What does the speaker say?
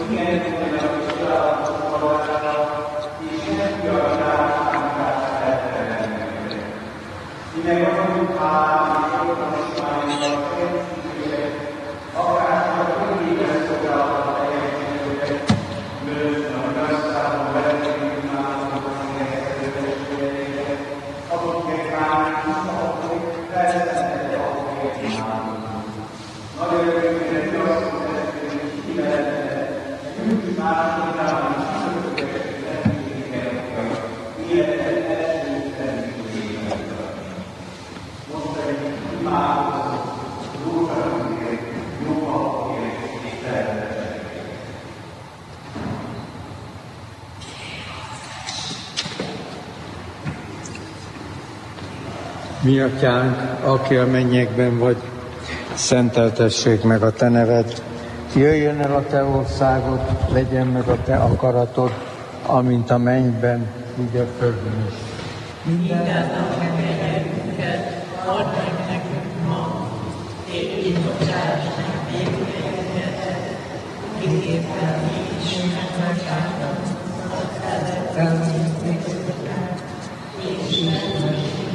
Mi atyánk, aki a mennyekben vagy, szenteltessék meg a te neved. Jöjjön el a te országod, legyen meg a te akaratod, amint a mennyben, úgy a földön is. Minden nap megegyelünket, add meg nekünk ma, és bocsáss meg vétkeinket, kiképpen mi is megbocsátunk az